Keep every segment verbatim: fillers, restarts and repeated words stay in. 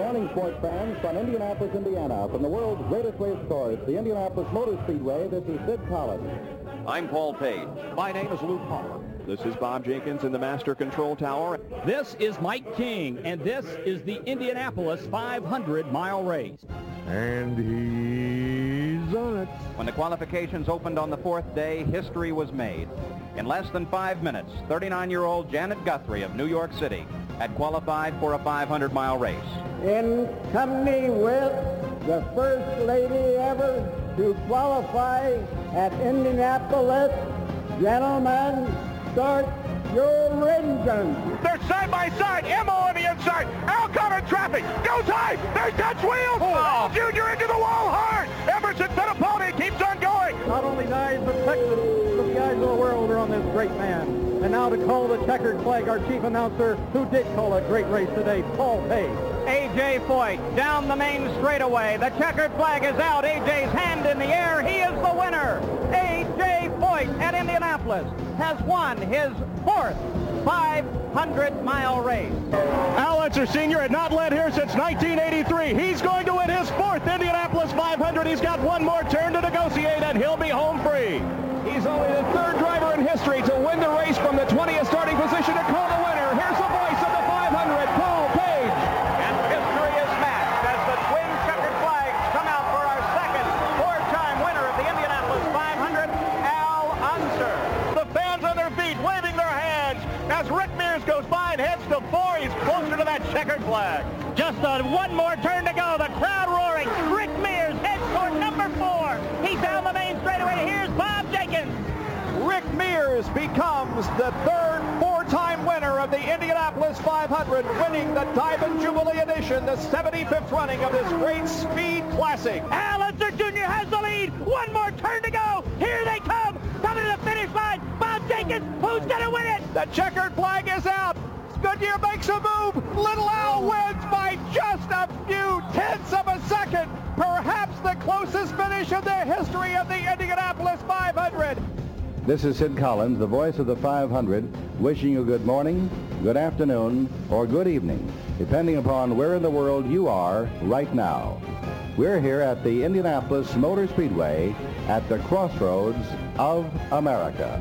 morning, sports fans, from Indianapolis, Indiana, from the world's greatest race course, the Indianapolis Motor Speedway, this is Sid Collins. I'm Paul Page. My name is Lou Palmer. This is Bob Jenkins in the Master Control Tower. This is Mike King, and this is the Indianapolis five hundred mile race. And he's on it. When the qualifications opened on the fourth day, history was made. In less than five minutes, thirty-nine-year-old Janet Guthrie of New York City had qualified for a five hundred mile race. In company with the first lady ever to qualify at Indianapolis, gentlemen, start your engines. They're side by side. M O on the inside. Alcott in traffic. Goes high. There's Dutch wheels. Oh. Junior into the wall hard. Emerson Fittipaldi keeps on going. Not only the eyes of Texas, but the eyes of the world are on this great man. And now to call the checkered flag, our chief announcer, who did call a great race today, Paul Page. A J Foyt down the main straightaway. The checkered flag is out. A J's hand in the air. He is the winner. A J Foyt at Indianapolis has won his fourth five hundred mile race. Al Unser Senior had not led here since nineteen eighty-three. He's going to win his fourth Indianapolis five hundred. He's got one more turn to negotiate, and he'll be home free. He's only the third driver in history to win the race from the twentieth starting position to call the winner. Here's the voice of the five hundred, Paul Page. And history is matched as the twin checkered flags come out for our second four-time winner of the Indianapolis five hundred, Al Unser. The fans on their feet waving their hands as Rick Mears goes by and heads to four. He's closer to that checkered flag. Just a one more turn to go. The crowd roaring. Rick Mears heads toward number four. He's down the main straightaway. Here's Bob Jenkins. Rick Mears becomes the third four-time winner of the Indianapolis five hundred, winning the Diamond Jubilee Edition, the seventy-fifth running of this great speed classic. Al Unser Junior has the lead. One more turn to go. Here they come. Coming to the finish line. Bob Jenkins, who's going to win it? The checkered flag is out. Goodyear makes a move. Little Al wins by just a few tenths of a second. Perhaps the closest finish in the history of the Indianapolis five hundred. This is Sid Collins, the voice of the five hundred, wishing you good morning, good afternoon, or good evening, depending upon where in the world you are right now. We're here at the Indianapolis Motor Speedway at the crossroads of America.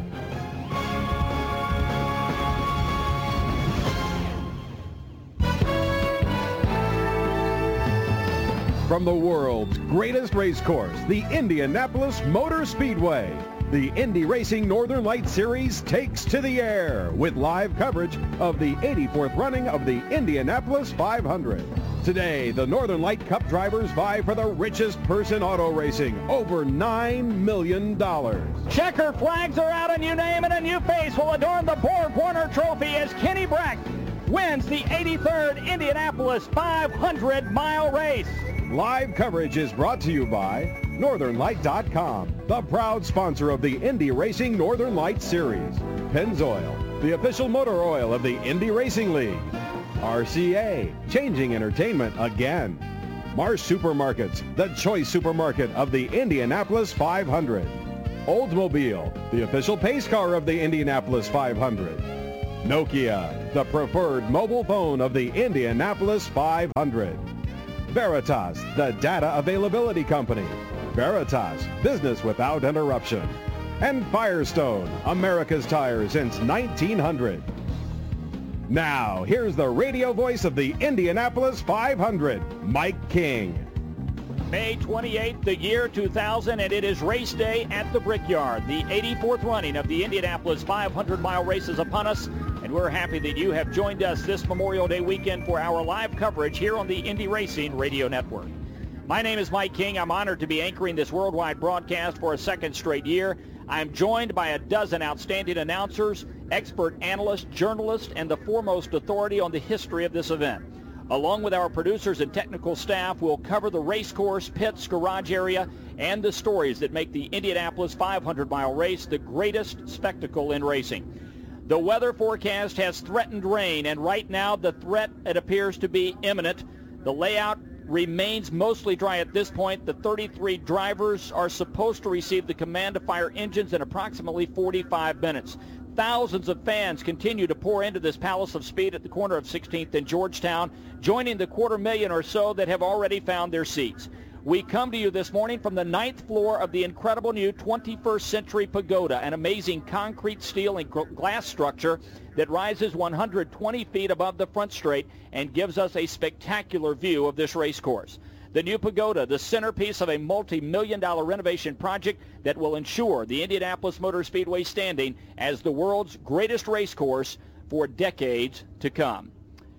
From the world's greatest race course, the Indianapolis Motor Speedway, the Indy Racing Northern Light Series takes to the air with live coverage of the eighty-fourth running of the Indianapolis five hundred. Today, the Northern Light Cup drivers vie for the richest purse in auto racing, over nine million dollars. Checker flags are out, and you name it, a new face will adorn the Borg Warner Trophy as Kenny Brack wins the eighty-third Indianapolis five hundred mile race. Live coverage is brought to you by Northern Light dot com, the proud sponsor of the Indy Racing Northern Light Series. Pennzoil, the official motor oil of the Indy Racing League. R C A, changing entertainment again. Marsh Supermarkets, the choice supermarket of the Indianapolis five hundred. Oldsmobile, the official pace car of the Indianapolis five hundred. Nokia, the preferred mobile phone of the Indianapolis five hundred. Veritas, the data availability company. Veritas, business without interruption. And Firestone, America's tire since nineteen hundred. Now, here's the radio voice of the Indianapolis five hundred, Mike King. May twenty-eighth, the year two thousand, and it is race day at the Brickyard. The eighty-fourth running of the Indianapolis five hundred mile race is upon us, and we're happy that you have joined us this Memorial Day weekend for our live coverage here on the Indy Racing Radio Network. My name is Mike King. I'm honored to be anchoring this worldwide broadcast for a second straight year. I'm joined by a dozen outstanding announcers, expert analysts, journalists, and the foremost authority on the history of this event. Along with our producers and technical staff, we'll cover the race course, pits, garage area, and the stories that make the Indianapolis five hundred mile race the greatest spectacle in racing. The weather forecast has threatened rain, and right now the threat, it appears to be imminent. The layout remains mostly dry at this point. The thirty-three drivers are supposed to receive the command to fire engines in approximately forty-five minutes. thousands of fans continue to pour into this Palace of Speed at the corner of sixteenth and Georgetown, joining the quarter million or so that have already found their seats. We come to you this morning from the ninth floor of the incredible new twenty-first Century Pagoda, an amazing concrete, steel, and glass structure that rises one hundred twenty feet above the front straight and gives us a spectacular view of this race course. The new pagoda, the centerpiece of a multi-million dollar renovation project that will ensure the Indianapolis Motor Speedway standing as the world's greatest race course for decades to come.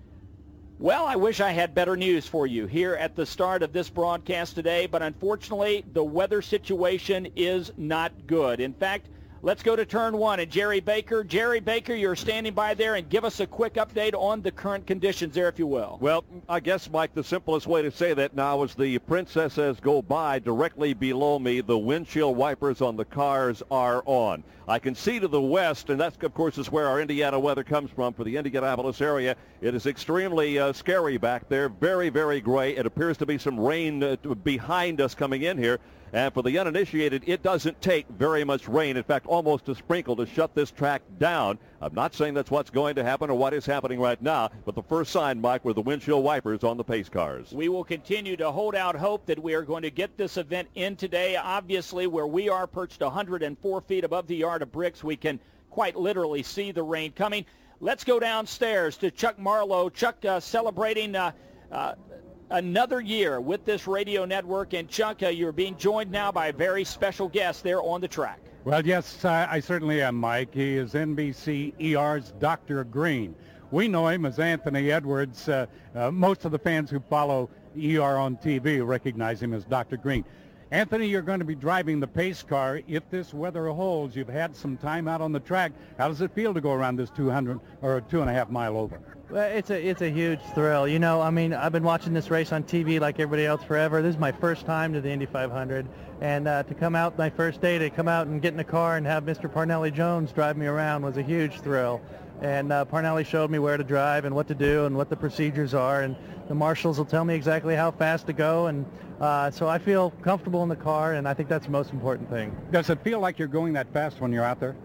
Well, I wish I had better news for you here at the start of this broadcast today, but unfortunately, the weather situation is not good. In fact, let's go to turn one and Jerry Baker. Jerry Baker, you're standing by there, and give us a quick update on the current conditions there, if you will. Well, I guess, Mike, the simplest way to say that now is the princesses go by directly below me. The windshield wipers on the cars are on. I can see to the west, and that's, of course, is where our Indiana weather comes from for the Indianapolis area. It is extremely uh, scary back there, very, very gray. It appears to be some rain uh, behind us coming in here. And for the uninitiated, it doesn't take very much rain, in fact, almost a sprinkle to shut this track down. I'm not saying that's what's going to happen or what is happening right now, but the first sign, Mike, were the windshield wipers on the pace cars. We will continue to hold out hope that we are going to get this event in today. Obviously, where we are perched one hundred four feet above the yard of bricks, we can quite literally see the rain coming. Let's go downstairs to Chuck Marlowe. Chuck, uh, celebrating uh, uh, another year with this radio network. And Chuck, uh, you're being joined now by a very special guest there on the track. Well, yes, I, I certainly am, Mike. He is N B C E R's Doctor Green. We know him as Anthony Edwards. Uh, uh, most of the fans who follow E R on T V recognize him as Doctor Green. Anthony, you're going to be driving the pace car if this weather holds. You've had some time out on the track. How does it feel to go around this two hundred or two and a half mile oval? Well, it's a it's a huge thrill. You know, I mean, I've been watching this race on T V like everybody else forever. This is my first time to the Indy five hundred, and uh, to come out my first day, to come out and get in a car and have Mister Parnelli Jones drive me around was a huge thrill. And uh, Parnelli showed me where to drive and what to do and what the procedures are, and the marshals will tell me exactly how fast to go, and uh, so I feel comfortable in the car, and I think that's the most important thing. Does it feel like you're going that fast when you're out there?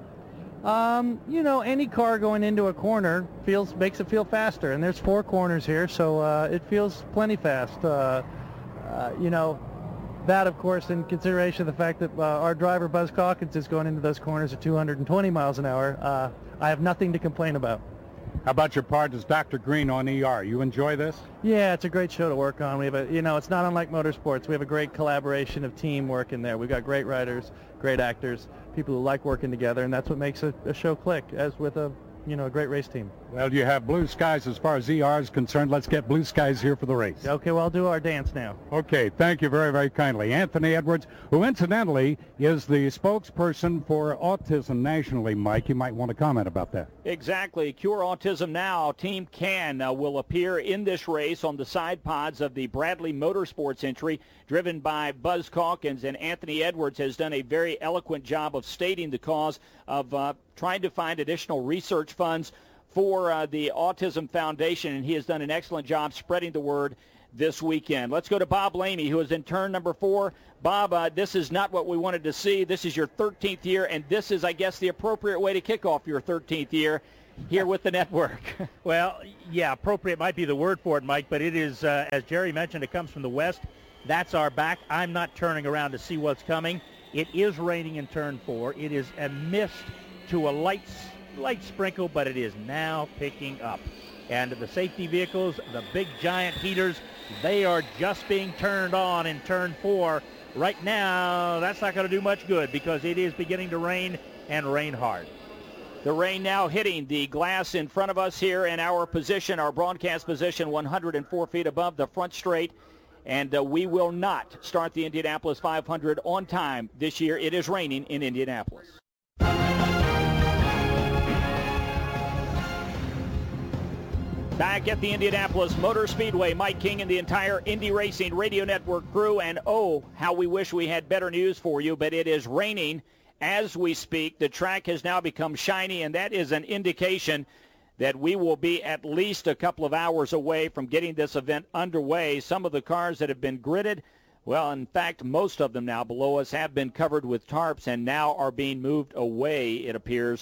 Um, you know, any car going into a corner feels makes it feel faster, and there's four corners here, so uh, it feels plenty fast. Uh, uh, you know, that, of course, in consideration of the fact that uh, our driver, Buzz Calkins, is going into those corners at two hundred twenty miles an hour, uh, I have nothing to complain about. How about your part as Doctor Green on E R? You enjoy this? Yeah, it's a great show to work on. We have a, you know, it's not unlike motorsports. We have a great collaboration of teamwork in there. We've got great writers, great actors, people who like working together, and that's what makes a, a show click, as with a, you know, a great race team. Well, you have blue skies as far as E R is concerned. Let's get blue skies here for the race. Okay, well, I'll do our dance now. Okay, thank you very, very kindly. Anthony Edwards, who incidentally is the spokesperson for autism nationally. Mike, you might want to comment about that. Exactly. Cure Autism Now, Team Can uh, will appear in this race on the side pods of the Bradley Motorsports entry, driven by Buzz Calkins, and Anthony Edwards has done a very eloquent job of stating the cause of uh, trying to find additional research funds for uh, the Autism Foundation, and he has done an excellent job spreading the word this weekend. Let's go to Bob Lamey, who is in turn number four. Bob, uh, this is not what we wanted to see. This is your thirteenth year, and this is, I guess, the appropriate way to kick off your thirteenth year here with the network. Well, yeah, appropriate might be the word for it, Mike, but it is, uh, as Jerry mentioned, it comes from the west. That's our back. I'm not turning around to see what's coming. It is raining in turn four. It is a mist to a light light sprinkle, but it is now picking up. And the safety vehicles, the big giant heaters, they are just being turned on in turn four. Right now, that's not going to do much good because it is beginning to rain and rain hard. The rain now hitting the glass in front of us here in our position, our broadcast position, one hundred four feet above the front straight. And uh, we will not start the Indianapolis five hundred on time this year. It is raining in Indianapolis. Back at the Indianapolis Motor Speedway, Mike King and the entire Indy Racing Radio Network crew, and oh, how we wish we had better news for you, but it is raining as we speak. The track has now become shiny, and that is an indication that we will be at least a couple of hours away from getting this event underway. Some of the cars that have been gridded, well, in fact, most of them now below us have been covered with tarps and now are being moved away, it appears,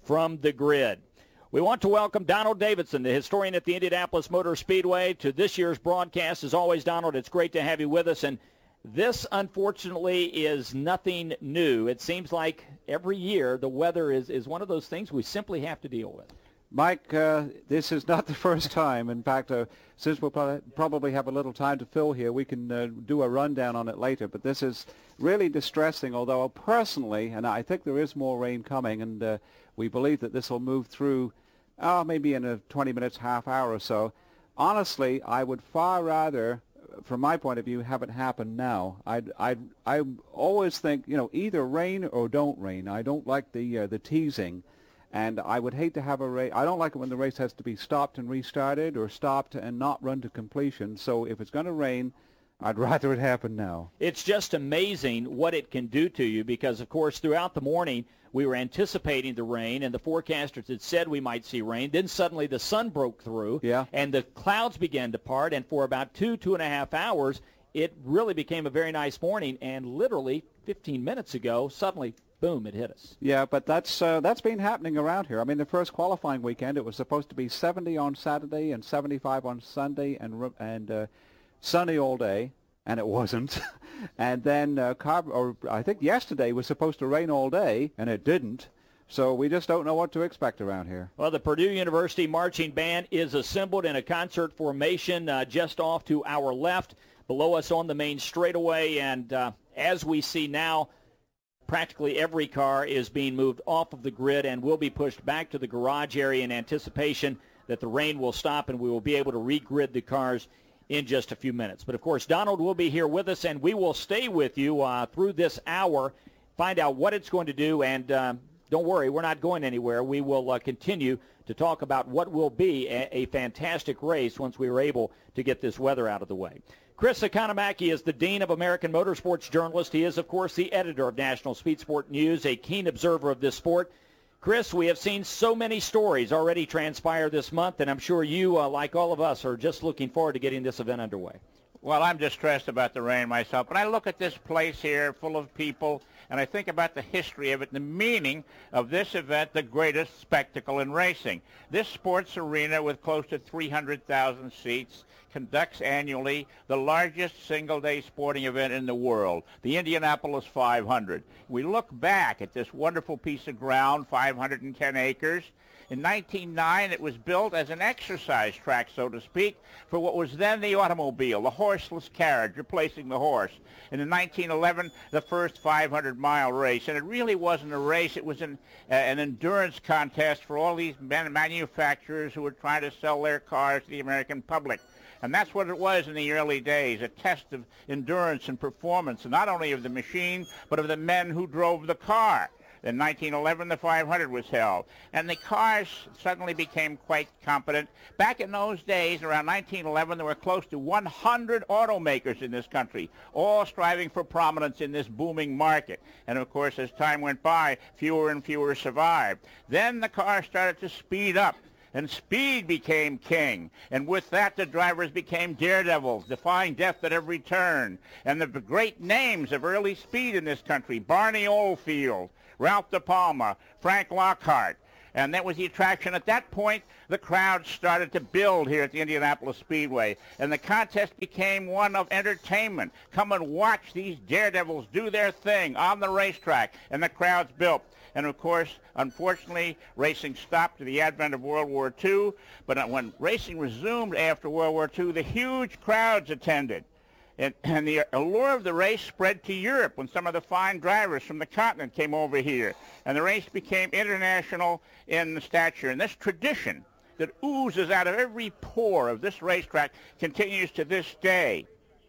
from the grid. We want to welcome Donald Davidson, the historian at the Indianapolis Motor Speedway, to this year's broadcast. As always, Donald, it's great to have you with us. And this, unfortunately, is nothing new. It seems like every year the weather is, is one of those things we simply have to deal with. Mike, uh, this is not the first time. In fact, uh, since we'll pro- probably have a little time to fill here, we can uh, do a rundown on it later. But this is really distressing, although personally, and I think there is more rain coming, and uh, we believe that this will move through uh, maybe in a twenty minutes, half hour or so. Honestly, I would far rather, from my point of view, have it happen now. I'd, I'd, I always think, you know, either rain or don't rain. I don't like the uh, the teasing. And I would hate to have a race. I don't like it when the race has to be stopped and restarted or stopped and not run to completion. So if it's going to rain, I'd rather it happen now. It's just amazing what it can do to you because, of course, throughout the morning, we were anticipating the rain, and the forecasters had said we might see rain. Then suddenly the sun broke through, yeah. and the clouds began to part, and for about two, two and a half hours, it really became a very nice morning, and literally fifteen minutes ago, suddenly, boom, it hit us. Yeah, but that's uh, that's been happening around here. I mean, the first qualifying weekend, it was supposed to be seventy on Saturday and seventy-five on Sunday and and uh, sunny all day, and it wasn't. And then, uh, Car- or I think yesterday was supposed to rain all day, and it didn't. So we just don't know what to expect around here. Well, the Purdue University Marching Band is assembled in a concert formation uh, just off to our left, below us on the main straightaway, and uh, as we see now, practically every car is being moved off of the grid and will be pushed back to the garage area in anticipation that the rain will stop and we will be able to re-grid the cars in just a few minutes. But, of course, Donald will be here with us, and we will stay with you uh, through this hour, find out what it's going to do, and uh, don't worry, we're not going anywhere. We will uh, continue to talk about what will be a, a fantastic race once we are able to get this weather out of the way. Chris Economaki is the Dean of American Motorsports Journalist. He is, of course, the editor of National Speed Sport News, a keen observer of this sport. Chris, we have seen so many stories already transpire this month, and I'm sure you, uh, like all of us, are just looking forward to getting this event underway. Well, I'm distressed about the rain myself, but I look at this place here full of people, and I think about the history of it, the meaning of this event, the greatest spectacle in racing. This sports arena with close to three hundred thousand seats conducts annually the largest single-day sporting event in the world, the Indianapolis five hundred. We look back at this wonderful piece of ground, five hundred ten acres. In nineteen oh nine, it was built as an exercise track, so to speak, for what was then the automobile, the horseless carriage, replacing the horse. And in nineteen eleven, the first five hundred mile race. And it really wasn't a race. It was an, uh, an endurance contest for all these man- manufacturers who were trying to sell their cars to the American public. And that's what it was in the early days, a test of endurance and performance, not only of the machine, but of the men who drove the car. In nineteen eleven, the five hundred was held, and the cars suddenly became quite competent. Back in those days, around nineteen eleven, there were close to one hundred automakers in this country, all striving for prominence in this booming market. And, of course, as time went by, fewer and fewer survived. Then the cars started to speed up, and speed became king. And with that, the drivers became daredevils, defying death at every turn. And the great names of early speed in this country, Barney Oldfield, Ralph De Palma, Frank Lockhart. And that was the attraction. At that point, the crowd started to build here at the Indianapolis Speedway. And the contest became one of entertainment. Come and watch these daredevils do their thing on the racetrack. And the crowds built. And, of course, unfortunately, racing stopped to the advent of World War Two. But when racing resumed after World War Two, the huge crowds attended. And, and the allure of the race spread to Europe when some of the fine drivers from the continent came over here. And the race became international in stature. And this tradition that oozes out of every pore of this racetrack continues to this day.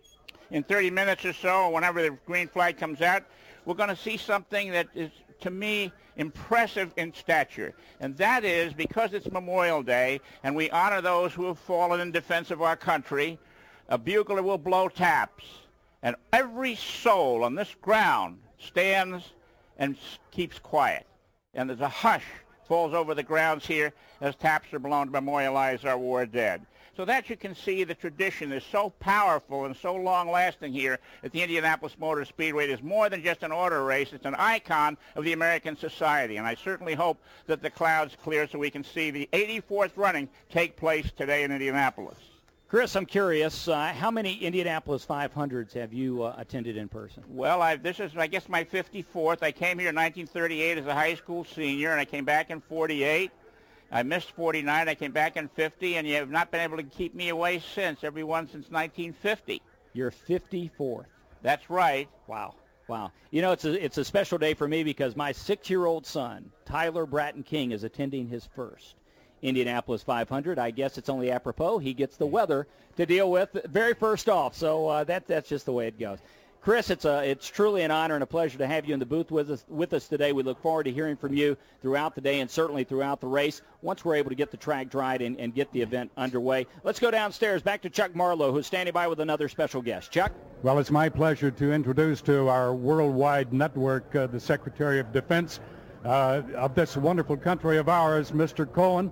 In thirty minutes or so, whenever the green flag comes out, we're going to see something that is, to me, impressive in stature. And that is, because it's Memorial Day and we honor those who have fallen in defense of our country, a bugler will blow taps, and every soul on this ground stands and keeps quiet. And there's a hush falls over the grounds here as taps are blown to memorialize our war dead. So that you can see the tradition is so powerful and so long-lasting here at the Indianapolis Motor Speedway. It is more than just an auto race. It's an icon of the American society. And I certainly hope that the clouds clear so we can see the eighty-fourth running take place today in Indianapolis. Chris, I'm curious, uh, how many Indianapolis five hundreds have you uh, attended in person? Well, I've, this is, I guess, my fifty-fourth. I came here in nineteen thirty-eight as a high school senior, and I came back in forty-eight. I missed forty-nine. I came back in fifty, and you have not been able to keep me away since, every one since nineteen fifty. You're fifty-fourth. That's right. Wow. Wow. You know, it's a, it's a special day for me because my six-year-old son, Tyler Bratton King, is attending his first Indianapolis five hundred. I guess it's only apropos he gets the weather to deal with very first off. So uh, that, that's just the way it goes. Chris, it's a, it's truly an honor and a pleasure to have you in the booth with us, with us today. We look forward to hearing from you throughout the day and certainly throughout the race once we're able to get the track dried and, and get the event underway. Let's go downstairs back to Chuck Marlowe, who's standing by with another special guest. Chuck? Well, it's my pleasure to introduce to our worldwide network uh, the Secretary of Defense uh, of this wonderful country of ours, Mister Cohen.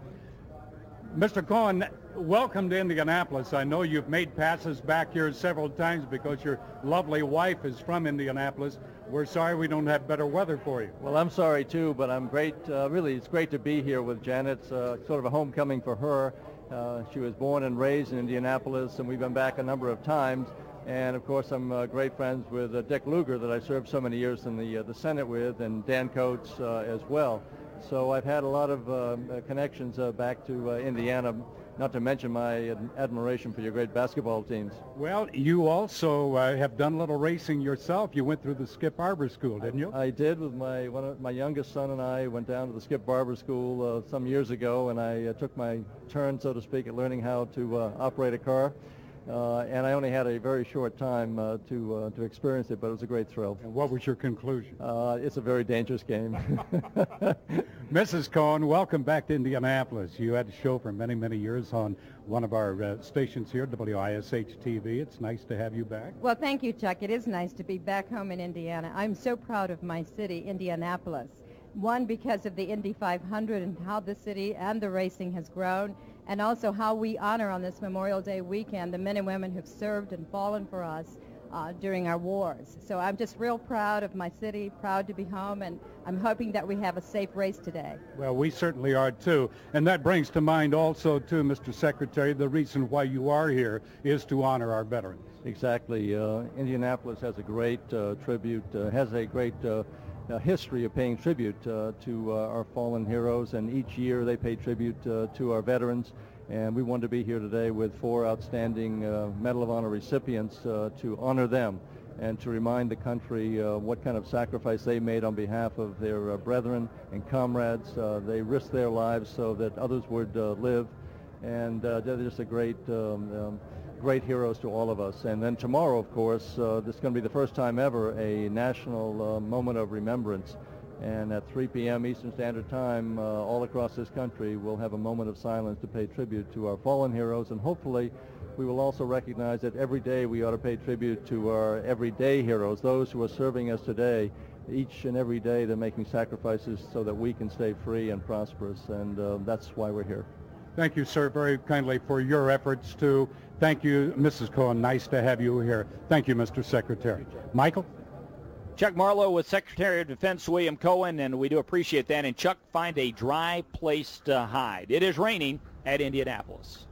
Mister Cohen, welcome to Indianapolis. I know you've made passes back here several times because your lovely wife is from Indianapolis. We're sorry we don't have better weather for you. Well, I'm sorry too, but I'm great. Uh, really, it's great to be here with Janet. It's uh, sort of a homecoming for her. Uh, she was born and raised in Indianapolis, and we've been back a number of times. And, of course, I'm uh, great friends with uh, Dick Lugar that I served so many years in the, uh, the Senate with, and Dan Coates uh, as well. So I've had a lot of uh, connections uh, back to uh, Indiana, not to mention my ad- admiration for your great basketball teams. Well, you also uh, have done a little racing yourself. You went through the Skip Barber School, didn't you? I did. With my one of my youngest son and I went down to the Skip Barber School uh, some years ago, and I uh, took my turn, so to speak, at learning how to uh, operate a car. Uh, and I only had a very short time uh, to uh, to experience it, but it was a great thrill. And what was your conclusion? Uh, it's a very dangerous game. Missus Cohen, welcome back to Indianapolis. You had a show for many, many years on one of our uh, stations here, W I S H T V. It's nice to have you back. Well, thank you, Chuck. It is nice to be back home in Indiana. I'm so proud of my city, Indianapolis. One, because of the Indy five hundred and how the city and the racing has grown, and also how we honor on this Memorial Day weekend the men and women who've served and fallen for us uh, during our wars. So I'm just real proud of my city, proud to be home, and I'm hoping that we have a safe race today. Well, we certainly are, too. And that brings to mind also, too, Mister Secretary, the reason why you are here is to honor our veterans. Exactly. Uh, Indianapolis has a great uh, tribute, uh, has a great uh, Uh, history of paying tribute uh, to uh, our fallen heroes, and each year they pay tribute uh, to our veterans, and we want to be here today with four outstanding uh, Medal of Honor recipients uh, to honor them and to remind the country uh, what kind of sacrifice they made on behalf of their uh, brethren and comrades. Uh, they risked their lives so that others would uh, live, and uh, they're just a great um, um, great heroes to all of us. And then tomorrow, of course, uh, this is going to be the first time ever a national uh, moment of remembrance. And at three p.m. Eastern Standard Time, uh, all across this country, we'll have a moment of silence to pay tribute to our fallen heroes. And hopefully, we will also recognize that every day we ought to pay tribute to our everyday heroes, those who are serving us today. Each and every day they're making sacrifices so that we can stay free and prosperous. And uh, that's why we're here. Thank you, sir, very kindly for your efforts, too. Thank you, Missus Cohen. Nice to have you here. Thank you, Mister Secretary. Michael? Chuck Marlowe with Secretary of Defense William Cohen, and we do appreciate that. And, Chuck, find a dry place to hide. It is raining at Indianapolis.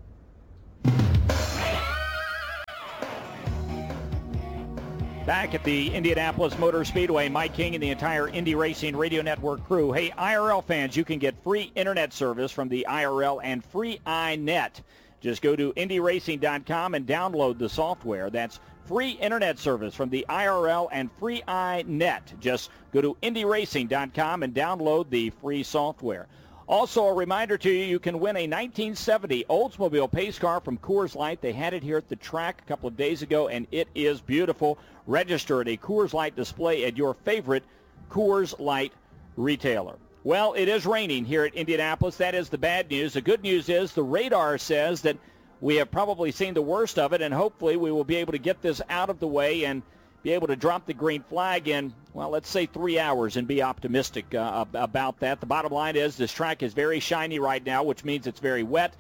Back at the Indianapolis Motor Speedway, Mike King and the entire Indy Racing Radio Network crew. Hey, I R L fans, you can get free internet service from the I R L and free iNet. Just go to Indy Racing dot com and download the software. That's free internet service from the I R L and free iNet. Just go to Indy Racing dot com and download the free software. Also, a reminder to you, you can win a nineteen seventy Oldsmobile pace car from Coors Light. They had it here at the track a couple of days ago, and it is beautiful. Register at a Coors Light display at your favorite Coors Light retailer. Well, it is raining here at Indianapolis. That is the bad news. The good news is the radar says that we have probably seen the worst of it, and hopefully we will be able to get this out of the way and be able to drop the green flag in, well, let's say three hours and be optimistic uh, about that. The bottom line is this track is very shiny right now, which means it's very wet.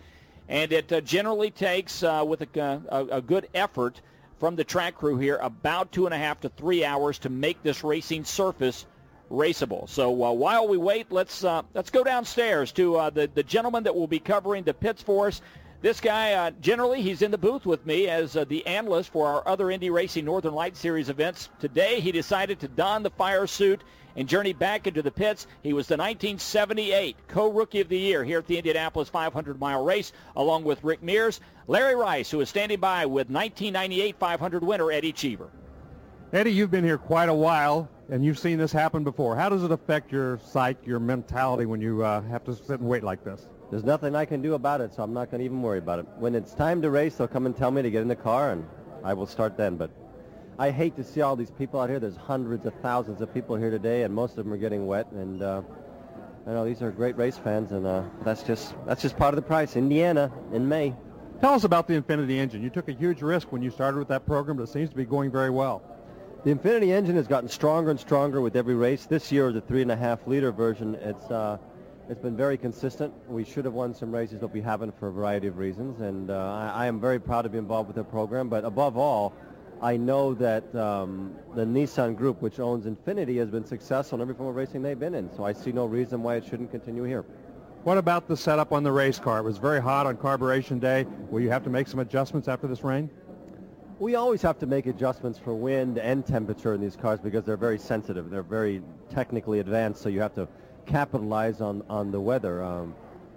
And it uh, generally takes, uh, with a, a, a good effort from the track crew here, about two and a half to three hours to make this racing surface raceable. So uh, while we wait, let's uh, let's go downstairs to uh, the, the gentleman that will be covering the pits for us. This guy, uh, generally, he's in the booth with me as uh, the analyst for our other Indy Racing Northern Light Series events. Today, he decided to don the fire suit and journey back into the pits. He was the nineteen seventy-eight Co-Rookie of the Year here at the Indianapolis five hundred mile race, along with Rick Mears. Larry Rice, who is standing by with nineteen ninety-eight five hundred winner Eddie Cheever. Eddie, you've been here quite a while, and you've seen this happen before. How does it affect your psyche, your mentality when you uh, have to sit and wait like this? There's nothing I can do about it, so I'm not going to even worry about it. When it's time to race, they'll come and tell me to get in the car, and I will start then. But I hate to see all these people out here. There's hundreds of thousands of people here today, and most of them are getting wet. And uh, I know these are great race fans, and uh, that's just that's just part of the price. Indiana in May. Tell us about the Infinity engine. You took a huge risk when you started with that program, but it seems to be going very well. The Infinity engine has gotten stronger and stronger with every race. This year, the three and a half liter version, it's uh, it's been very consistent. We should have won some races, but we haven't for a variety of reasons. And uh, I, I am very proud to be involved with the program. But above all, I know that um, the Nissan Group, which owns Infinity, has been successful in every form of racing they've been in. So I see no reason why it shouldn't continue here. What about the setup on the race car? It was very hot on carburation day. Will you have to make some adjustments after this rain? We always have to make adjustments for wind and temperature in these cars because they're very sensitive. They're very technically advanced, so you have to capitalize on, on the weather. Um,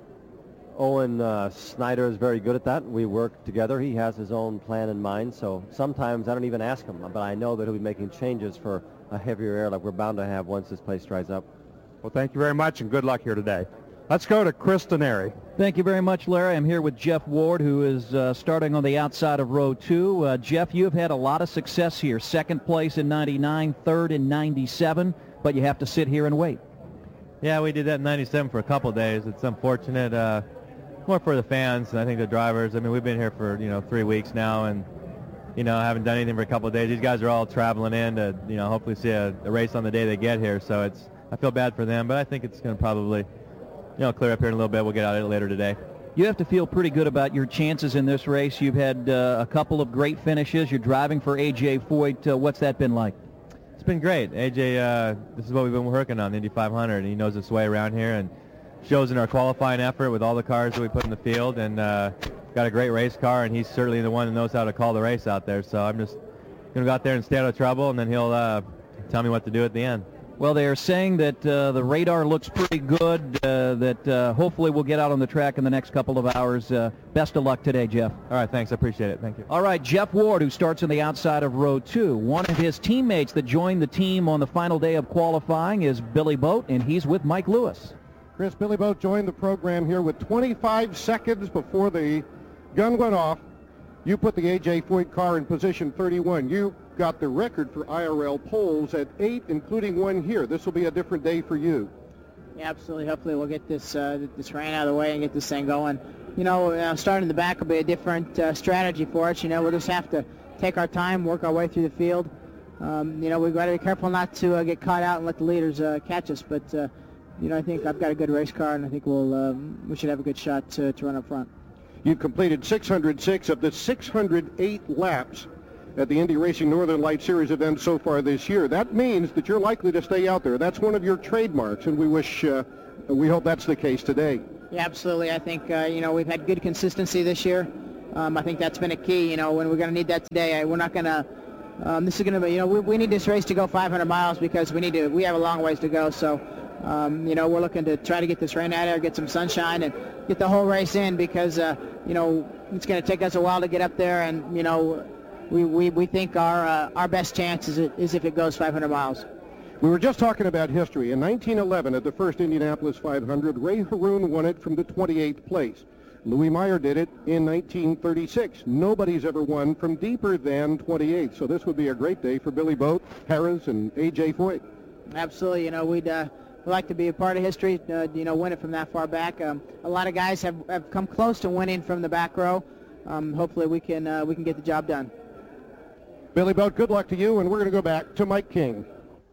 Owen uh, Snyder is very good at that. We work together. He has his own plan in mind, so sometimes I don't even ask him, but I know that he'll be making changes for a heavier air like we're bound to have once this place dries up. Well, thank you very much, and good luck here today. Let's go to Chris Denari. Thank you very much, Larry. I'm here with Jeff Ward, who is uh, starting on the outside of row two. Uh, Jeff, you have had a lot of success here. Second place in ninety-nine, third in ninety-seven, but you have to sit here and wait. Yeah, we did that in ninety-seven for a couple of days. It's unfortunate, uh, more for the fans and I think the drivers. I mean, we've been here for, you know, three weeks now and, you know, haven't done anything for a couple of days. These guys are all traveling in to, you know, hopefully see a, a race on the day they get here. So it's, I feel bad for them, but I think it's going to probably, you know, clear up here in a little bit. We'll get out of it later today. You have to feel pretty good about your chances in this race. You've had uh, a couple of great finishes. You're driving for A J Foyt. Uh, what's that been like? It's been great. A J, uh, this is what we've been working on, the Indy five hundred, and he knows his way around here and shows in our qualifying effort with all the cars that we put in the field, and uh, got a great race car, and he's certainly the one that knows how to call the race out there. So I'm just going to go out there and stay out of trouble, and then he'll uh, tell me what to do at the end. Well, they are saying that uh, the radar looks pretty good, uh, that uh, hopefully we'll get out on the track in the next couple of hours. Uh, best of luck today, Jeff. All right, thanks. I appreciate it. Thank you. All right, Jeff Ward, who starts on the outside of row two. One of his teammates that joined the team on the final day of qualifying is Billy Boat, and he's with Mike Lewis. Chris, Billy Boat joined the program here with twenty-five seconds before the gun went off. You put the A J Foyt car in position thirty-one. You got the record for I R L poles at eight, including one here. This will be a different day for you. Yeah, absolutely. Hopefully we'll get this uh, this rain out of the way and get this thing going. You know, uh, starting in the back will be a different uh, strategy for us. You know, we'll just have to take our time, work our way through the field. Um, you know, we've got to be careful not to uh, get caught out and let the leaders uh, catch us. But, uh, you know, I think I've got a good race car, and I think we'll um, we should have a good shot to, to run up front. You've completed six hundred six of the six hundred eight laps at the Indy Racing Northern Light Series event so far this year. That means that you're likely to stay out there. That's one of your trademarks, and we wish, uh, we hope that's the case today. Yeah, absolutely. I think, uh, you know, we've had good consistency this year. Um, I think that's been a key, you know, when we're going to need that today. I, we're not going to, um, this is going to be, you know, we, we need this race to go five hundred miles because we need to, we have a long ways to go. So, um, you know, we're looking to try to get this rain out of there, get some sunshine, and get the whole race in because, uh, you know, it's going to take us a while to get up there, and, you know, We, we, we think our uh, our best chance is, is if it goes five hundred miles. We were just talking about history. In nineteen eleven, at the first Indianapolis five hundred, Ray Haroon won it from the twenty-eighth place. Louis Meyer did it in nineteen thirty-six. Nobody's ever won from deeper than twenty-eight. So this would be a great day for Billy Boat, Harris, and A J Foyt. Absolutely. You know, we'd uh, like to be a part of history, uh, you know, win it from that far back. Um, a lot of guys have, have come close to winning from the back row. Um, hopefully we can uh, we can get the job done. Billy Boat, good luck to you, and we're going to go back to Mike King.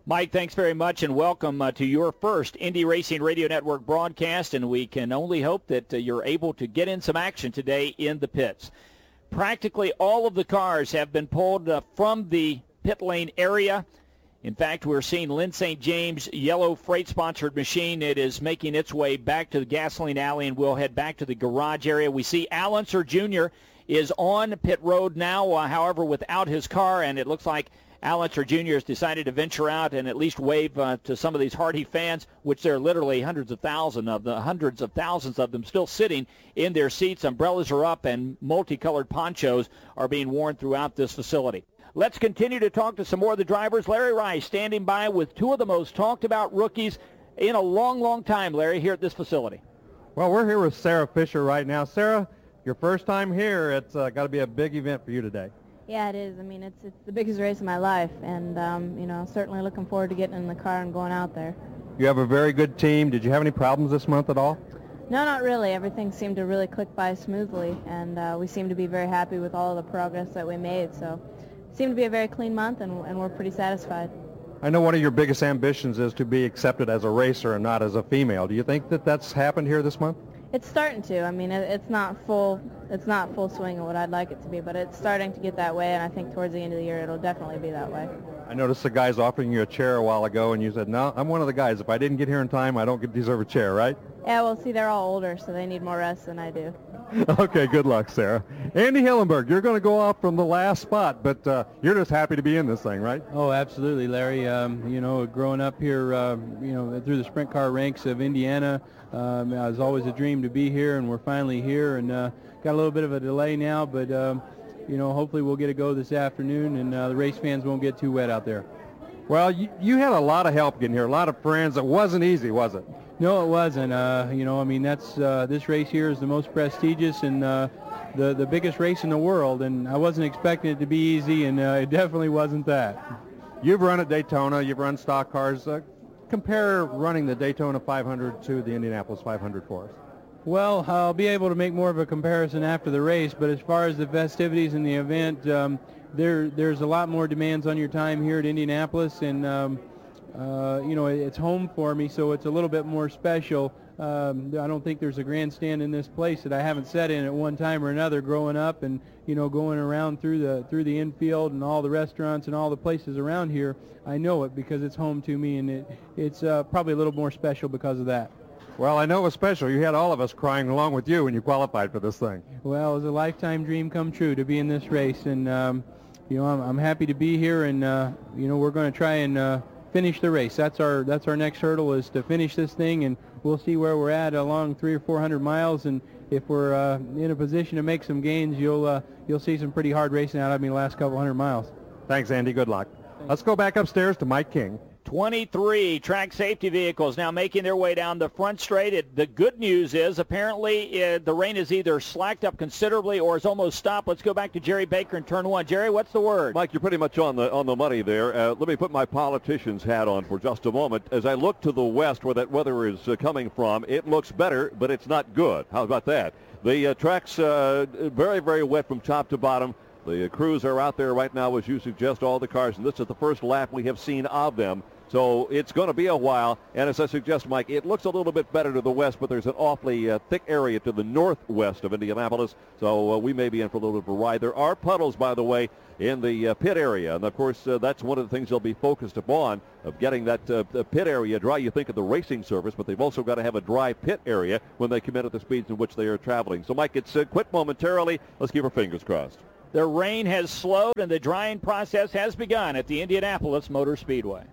Mike, thanks very much, and welcome uh, to your first Indy Racing Radio Network broadcast, and we can only hope that uh, you're able to get in some action today in the pits. Practically all of the cars have been pulled uh, from the pit lane area. In fact, we're seeing Lynn Saint James' yellow freight-sponsored machine. It is making its way back to the gasoline alley, and we'll head back to the garage area. We see Al Unser Junior is on pit road now, uh, however, without his car, and it looks like Al Unser Junior has decided to venture out and at least wave uh, to some of these Hardy fans, which there are literally hundreds of thousands of them, hundreds of thousands of them still sitting in their seats. Umbrellas are up, and multicolored ponchos are being worn throughout this facility. Let's continue to talk to some more of the drivers. Larry Rice standing by with two of the most talked about rookies in a long, long time, Larry, here at this facility. Well, we're here with Sarah Fisher right now. Sarah, your first time here. It's uh, got to be a big event for you today. Yeah, it is. I mean, it's it's the biggest race of my life, and, um, you know, certainly looking forward to getting in the car and going out there. You have a very good team. Did you have any problems this month at all? No, not really. Everything seemed to really click by smoothly, and uh, we seem to be very happy with all of the progress that we made. So it seemed to be a very clean month, and, and we're pretty satisfied. I know one of your biggest ambitions is to be accepted as a racer and not as a female. Do you think that that's happened here this month? It's starting to. I mean, it, it's not full. It's not full swing of what I'd like it to be, but it's starting to get that way, and I think towards the end of the year it'll definitely be that way. I noticed the guys offering you a chair a while ago, and you said, "No, I'm one of the guys. If I didn't get here in time, I don't get deserve a chair, right?" Yeah, well, see, they're all older, so they need more rest than I do. Okay, good luck, Sarah. Andy Hillenberg, you're going to go off from the last spot, but uh, you're just happy to be in this thing, right? Oh, absolutely, Larry. Um, you know, growing up here, uh, you know, through the sprint car ranks of Indiana, um, it was always a dream to be here, and we're finally here, and uh, got a little bit of a delay now, but, um, you know, hopefully we'll get a go this afternoon, and uh, the race fans won't get too wet out there. Well, you, you had a lot of help getting here, a lot of friends. It wasn't easy, was it? No, it wasn't. Uh, you know, I mean, that's uh, this race here is the most prestigious and uh, the the biggest race in the world, and I wasn't expecting it to be easy, and uh, it definitely wasn't that. You've run at Daytona. You've run stock cars. Uh, compare running the Daytona five hundred to the Indianapolis five hundred for us. Well, I'll be able to make more of a comparison after the race, but as far as the festivities in the event, um, there there's a lot more demands on your time here at Indianapolis, and um, uh, you know, it's home for me, so it's a little bit more special. Um, I don't think there's a grandstand in this place that I haven't sat in at one time or another growing up, and you know, going around through the through the infield and all the restaurants and all the places around here. I know it because it's home to me, and it it's uh, probably a little more special because of that. Well, I know it was special. You had all of us crying along with you when you qualified for this thing. Well, it was a lifetime dream come true to be in this race, and um, you know, I'm, I'm happy to be here, and uh, you know, we're going to try and uh, finish the race. That's our that's our next hurdle, is to finish this thing, and we'll see where we're at along three or four hundred miles, and if we're uh, in a position to make some gains, you'll uh, you'll see some pretty hard racing out of me the last couple hundred miles. Thanks, Andy. Good luck. Thanks. Let's go back upstairs to Mike King. twenty-three track safety vehicles now making their way down the front straight. It, the good news is apparently uh, the rain is either slacked up considerably or is almost stopped. Let's go back to Jerry Baker in turn one. Jerry, what's the word? Mike, you're pretty much on the on the money there. Uh, let me put my politician's hat on for just a moment. As I look to the west where that weather is uh, coming from, it looks better, but it's not good. How about that? The uh, track's uh, very, very wet from top to bottom. The uh, crews are out there right now, as you suggest, all the cars, and this is the first lap we have seen of them. So it's going to be a while, and as I suggest, Mike, it looks a little bit better to the west, but there's an awfully uh, thick area to the northwest of Indianapolis, so uh, we may be in for a little bit of a ride. There are puddles, by the way, in the uh, pit area, and of course uh, that's one of the things they'll be focused upon, of getting that uh, pit area dry. You think of the racing surface, but they've also got to have a dry pit area when they commit at the speeds in which they are traveling. So, Mike, it's uh, quit momentarily. Let's keep our fingers crossed. The rain has slowed, and the drying process has begun at the Indianapolis Motor Speedway.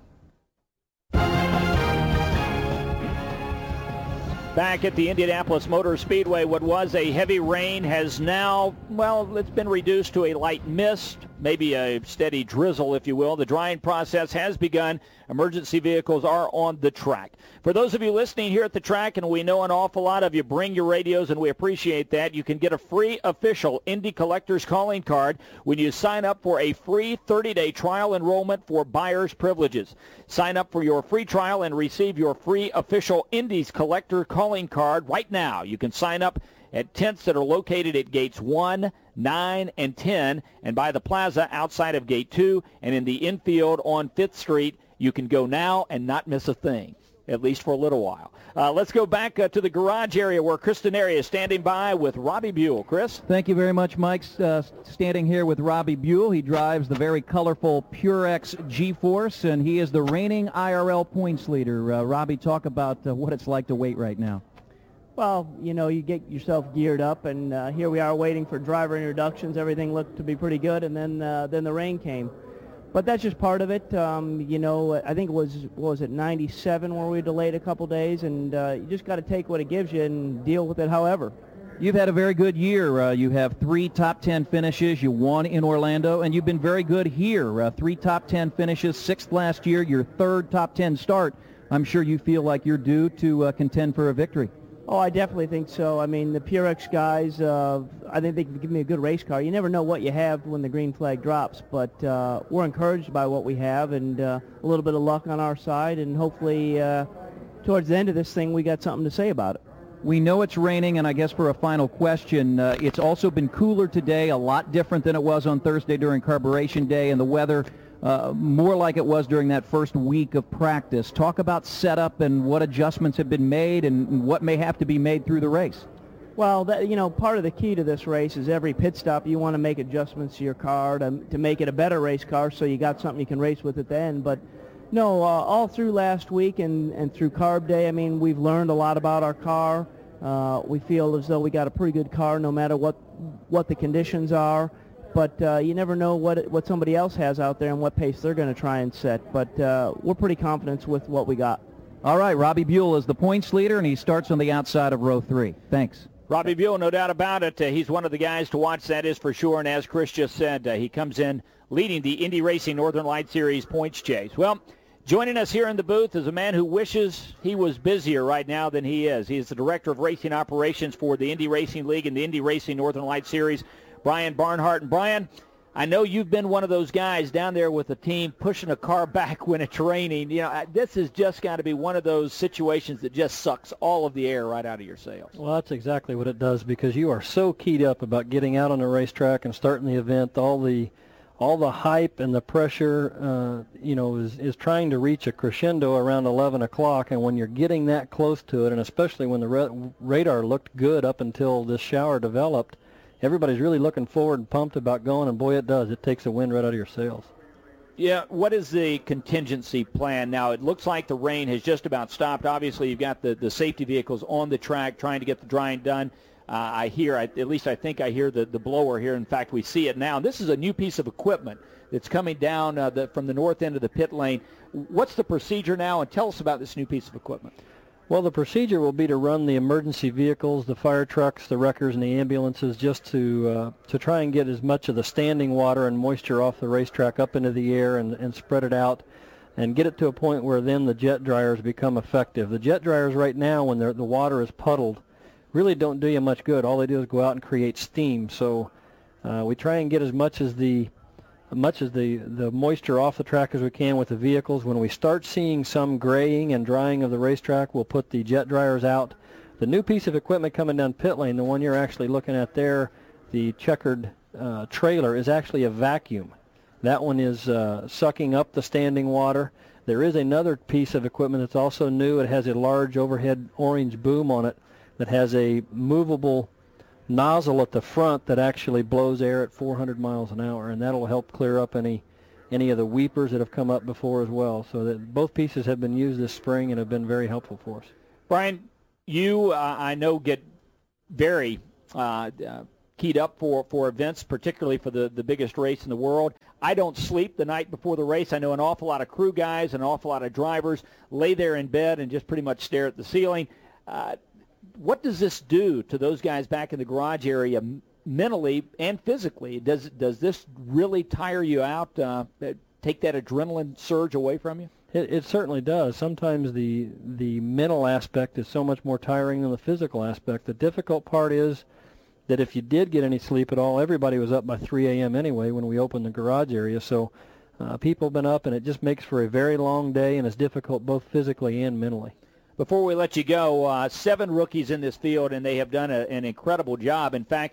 Back at the Indianapolis Motor Speedway, what was a heavy rain has now, well, it's been reduced to a light mist, maybe a steady drizzle, if you will. The drying process has begun. Emergency vehicles are on the track. For those of you listening here at the track, and we know an awful lot of you bring your radios, and we appreciate that, you can get a free official Indy Collectors calling card when you sign up for a free thirty-day trial enrollment for buyer's privileges. Sign up for your free trial and receive your free official Indy's Collector calling card right now. You can sign up at tents that are located at gates one, nine, and ten, and by the plaza outside of gate two, and in the infield on fifth Street You can go now and not miss a thing, at least for a little while. Uh, let's go back uh, to the garage area where Chris Denari is standing by with Robbie Buell. Chris? Thank you very much, Mike. Uh, standing here with Robbie Buell. He drives the very colorful Purex G-Force, and he is the reigning I R L points leader. Uh, Robbie, talk about uh, what it's like to wait right now. Well, you know, you get yourself geared up, and uh, here we are waiting for driver introductions. Everything looked to be pretty good, and then uh, then the rain came. But that's just part of it. Um, you know, I think it was, what was it, ninety-seven where we delayed a couple days, and uh, you just got to take what it gives you and deal with it however. You've had a very good year. Uh, you have three top ten finishes. You won in Orlando, and you've been very good here. Uh, three top ten finishes, sixth last year, your third top ten start. I'm sure you feel like you're due to uh, contend for a victory. Oh, I definitely think so. I mean, the Purex guys, uh, I think they can give me a good race car. You never know what you have when the green flag drops, but uh, we're encouraged by what we have, and uh, a little bit of luck on our side, and hopefully uh, towards the end of this thing we got something to say about it. We know it's raining, and I guess for a final question, uh, it's also been cooler today, a lot different than it was on Thursday during Carburation Day, and the weather uh, more like it was during that first week of practice. Talk about setup and what adjustments have been made and what may have to be made through the race. Well, that, you know, part of the key to this race is every pit stop you want to make adjustments to your car to, to make it a better race car so you got something you can race with at the end. But no, uh, all through last week and, and through Carb Day, I mean, we've learned a lot about our car. Uh, we feel as though we got a pretty good car no matter what what the conditions are. But uh, you never know what what somebody else has out there and what pace they're going to try and set. But uh, we're pretty confident with what we got. All right, Robbie Buell is the points leader, and he starts on the outside of row three. Thanks. Robbie Buell, no doubt about it. Uh, he's one of the guys to watch, that is for sure. And as Chris just said, uh, he comes in leading the Indy Racing Northern Light Series points chase. Well, joining us here in the booth is a man who wishes he was busier right now than he is. He is the Director of Racing Operations for the Indy Racing League and the Indy Racing Northern Light Series, Brian Barnhart. And Brian, I know you've been one of those guys down there with the team pushing a car back when it's raining. You know, this has just got to be one of those situations that just sucks all of the air right out of your sails. Well, that's exactly what it does, because you are so keyed up about getting out on the racetrack and starting the event. All the all the hype and the pressure, uh, you know, is, is trying to reach a crescendo around eleven o'clock, and when you're getting that close to it, and especially when the ra- radar looked good up until this shower developed, everybody's really looking forward and pumped about going, and boy, it does. It takes the wind right out of your sails. Yeah, what is the contingency plan now? It looks like the rain has just about stopped. Obviously, you've got the, the safety vehicles on the track trying to get the drying done. Uh, I hear, I, at least I think I hear the, the blower here. In fact, we see it now. This is a new piece of equipment that's coming down uh, the, from the north end of the pit lane. What's the procedure now, and tell us about this new piece of equipment. Well, the procedure will be to run the emergency vehicles, the fire trucks, the wreckers, and the ambulances, just to uh, to try and get as much of the standing water and moisture off the racetrack up into the air and, and spread it out and get it to a point where then the jet dryers become effective. The jet dryers right now, when the water is puddled, really don't do you much good. All they do is go out and create steam. So uh, we try and get as much as the much as the, the moisture off the track as we can with the vehicles. When we start seeing some graying and drying of the racetrack, we'll put the jet dryers out. The new piece of equipment coming down pit lane, the one you're actually looking at there, the checkered uh, trailer, is actually a vacuum. That one is uh, sucking up the standing water. There is another piece of equipment that's also new. It has a large overhead orange boom on it that has a movable nozzle at the front that actually blows air at four hundred miles an hour, and that'll help clear up any any of the weepers that have come up before as well. So that both pieces have been used this spring and have been very helpful for us. Brian, you, uh, I know, get very uh, uh, keyed up for, for events, particularly for the, the biggest race in the world. I don't sleep the night before the race. I know an awful lot of crew guys and an awful lot of drivers lay there in bed and just pretty much stare at the ceiling. Uh, What does this do to those guys back in the garage area mentally and physically? Does does this really tire you out, uh, take that adrenaline surge away from you? It, it certainly does. Sometimes the the mental aspect is so much more tiring than the physical aspect. The difficult part is that if you did get any sleep at all, everybody was up by three a.m. anyway when we opened the garage area. So uh, people have been up, and it just makes for a very long day, and it's difficult both physically and mentally. Before we let you go, uh, seven rookies in this field, and they have done a, an incredible job. In fact,